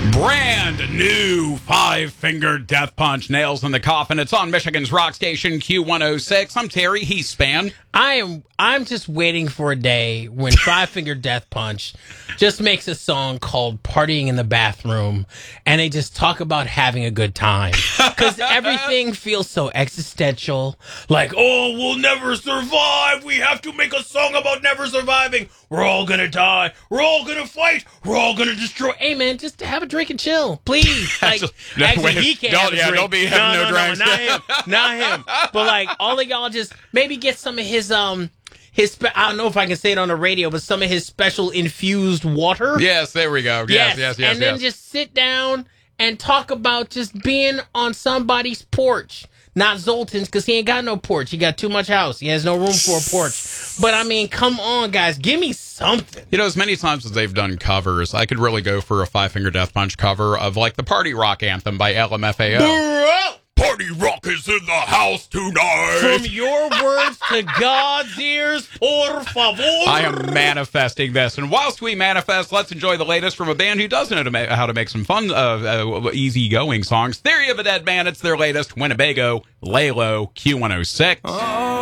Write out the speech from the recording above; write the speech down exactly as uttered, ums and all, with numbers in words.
Brand new Five Finger Death Punch, Nails in the Coffin. It's on Michigan's rock station Q one oh six. I'm Terry. He's Span. I am. I'm just waiting for a day when Five Finger Death Punch just makes a song called "Partying in the Bathroom," and they just talk about having a good time because everything feels so existential. Like, oh, we'll never survive. We have to make a song about never surviving. We're all gonna die. We're all gonna fight. We're all gonna destroy. Hey, man, just have a drink and chill, please. Like, Just- no, actually, wait, he can't don't- have a yeah, drink. don't be having no no, drinks. not him. Not him. But like, all of y'all just maybe get some of his um. His, spe- I don't know if I can say it on the radio, but some of his special infused water. Yes, there we go. Yes, yes, yes, And then yes. just sit down and talk about just being on somebody's porch. Not Zoltan's, because he ain't got no porch. He got too much house. He has no room for a porch. But, I mean, come on, guys. Give me something. You know, as many times as they've done covers, I could really go for a Five Finger Death Punch cover of, like, the Party Rock Anthem by L M F A O. Party Rock is in the house tonight. From your words to God's ears, por favor. I am manifesting this. And whilst we manifest, let's enjoy the latest from a band who does know to ma- how to make some fun, uh, uh, easy-going songs. Theory of a Dead Man. It's their latest, Winnebago, Lay Low, Q one oh six. Oh.